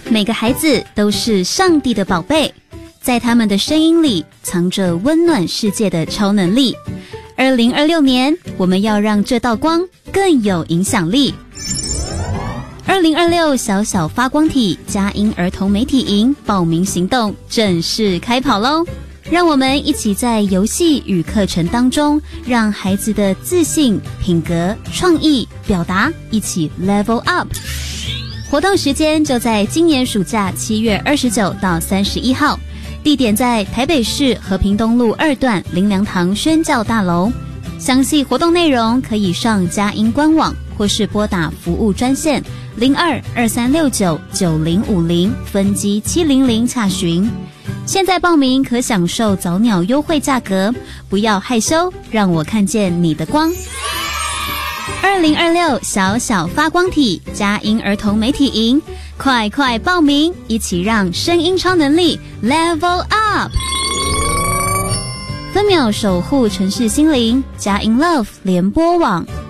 每个孩子都是上帝的宝贝，在他们的声音里藏着温暖世界的超能力。2026年，我们要让这道光更有影响力。2026小小发光体佳音儿童媒体营报名行动正式开跑咯！让我们一起在游戏与课程当中，让孩子的自信、品格、创意、表达一起 level up。活动时间就在今年暑假7月29到31号，地点在台北市和平东路2段林良堂宣教大楼。详细活动内容可以上佳音官网，或是拨打服务专线02-2369-9050分机700洽询。现在报名可享受早鸟优惠价格，不要害羞，让我看见你的光。2026小小发光体佳音儿童媒体营，快快报名，一起让声音超能力 level up。分秒守护城市心灵，佳音 Love 联播网。